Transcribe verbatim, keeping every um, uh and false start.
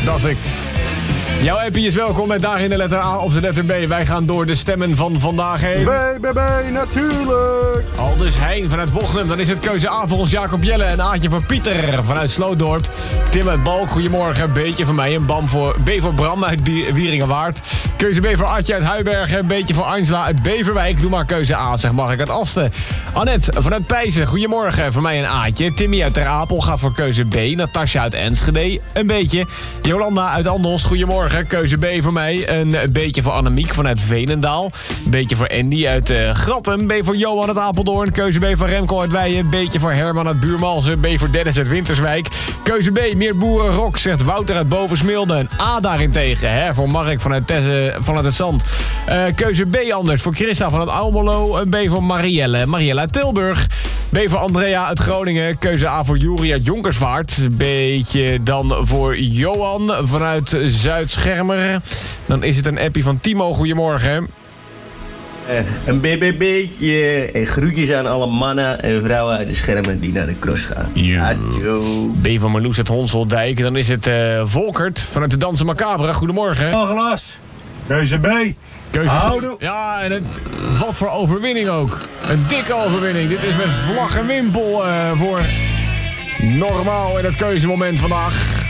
dacht ik. Jouw appie is welkom met daarin de letter A of de letter B. Wij gaan door de stemmen van vandaag heen. B, B, B, natuurlijk. Aldus Heijn vanuit Wochnum. Dan is het keuze A voor ons Jacob Jelle. Een A'tje voor Pieter vanuit Slootdorp. Tim uit Balk, goedemorgen. Beetje van mij. Een bam voor, B voor Bram uit Wieringenwaard. Keuze B voor Atje uit Huibergen. Een beetje voor Angela uit Beverwijk. Doe maar keuze A, zeg mag ik uit Asten. Annette vanuit Pijzen, goedemorgen. Voor mij een A'tje. Timmy uit Ter Apel gaat voor keuze B. Natasja uit Enschede, een beetje. Jolanda uit Andelst, goedemorgen. Keuze B voor mij. Een beetje voor Annemiek vanuit Veenendaal. Een beetje voor Andy uit uh, Gratten. B voor Johan uit Apeldoorn. Keuze B voor Remco uit Weijen. Een beetje voor Herman uit Buurmalsen. B voor Dennis uit Winterswijk. Keuze B, meer boerenrok, zegt Wouter uit Bovensmilde. Een A daarentegen, hè, voor Mark vanuit, Tesse, vanuit het Zand. Uh, keuze B anders voor Christa vanuit Almelo. Een B voor Marielle. Marielle uit Tilburg. B voor Andrea uit Groningen. Keuze A voor Juri uit Jonkersvaart. Beetje dan voor Johan vanuit Zuid-Schermer. Dan is het een appie van Timo. Goedemorgen. Uh, een B B B'tje en groetjes aan alle mannen en vrouwen uit de Schermen die naar de cross gaan. Adjo. B van Marloes uit Honseldijk. Dan is het uh, Volkert vanuit de Dansen Macabre. Goedemorgen. Glas. Keuze B. Keuze Houden. Ja, en het, wat voor overwinning ook. Een dikke overwinning. Dit is met vlag en wimpel uh, voor normaal in het keuzemoment vandaag.